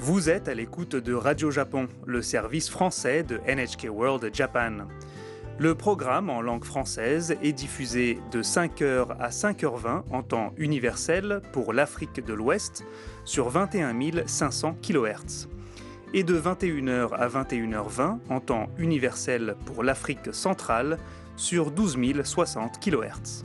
Vous êtes à l'écoute de Radio Japon, le service français de NHK World Japan. Le programme en langue française est diffusé de 5 heures à 5h20 en temps universel pour l'Afrique de l'Ouest sur 21 500 kHz et de 21 heures à 21h20 en temps universel pour l'Afrique centrale sur 12 060 kHz.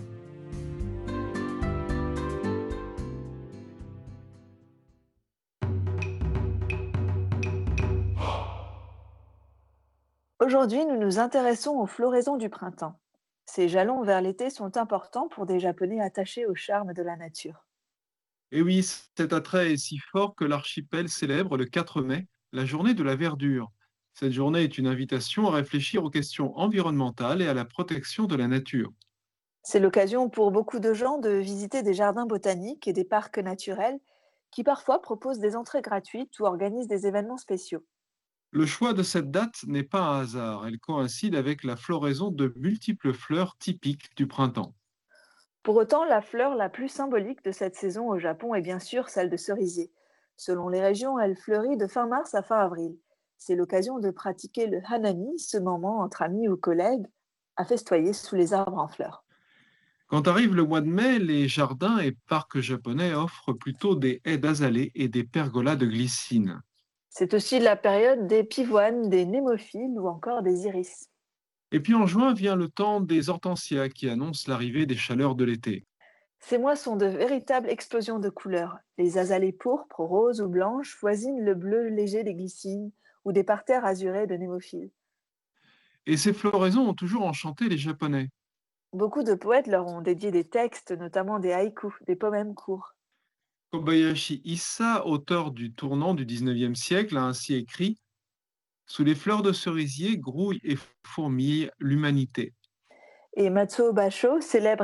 Aujourd'hui, nous nous intéressons aux floraisons du printemps. Ces jalons vers l'été sont importants pour des Japonais attachés au charme de la nature. Et oui, cet attrait est si fort que l'archipel célèbre le 4 mai la journée de la verdure. Cette journée est une invitation à réfléchir aux questions environnementales et à la protection de la nature. C'est l'occasion pour beaucoup de gens de visiter des jardins botaniques et des parcs naturels qui parfois proposent des entrées gratuites ou organisent des événements spéciaux. Le choix de cette date n'est pas un hasard, elle coïncide avec la floraison de multiples fleurs typiques du printemps. Pour autant, la fleur la plus symbolique de cette saison au Japon est bien sûr celle de cerisier. Selon les régions, elle fleurit de fin mars à fin avril. C'est l'occasion de pratiquer le hanami, ce moment entre amis ou collègues, à festoyer sous les arbres en fleurs. Quand arrive le mois de mai, les jardins et parcs japonais offrent plutôt des haies d'azalées et des pergolas de glycine. C'est aussi la période des pivoines, des némophiles ou encore des iris. Et puis en juin vient le temps des hortensias qui annonce l'arrivée des chaleurs de l'été. Ces mois sont de véritables explosions de couleurs. Les azalées pourpres, roses ou blanches voisinent le bleu léger des glycines ou des parterres azurés de némophiles. Et ces floraisons ont toujours enchanté les Japonais. Beaucoup de poètes leur ont dédié des textes, notamment des haïkus, des poèmes courts. Kobayashi Issa, auteur du tournant du 19e siècle, a ainsi écrit: Sous les fleurs de cerisier grouille et fourmille l'humanité. Et Matsuo Basho célèbre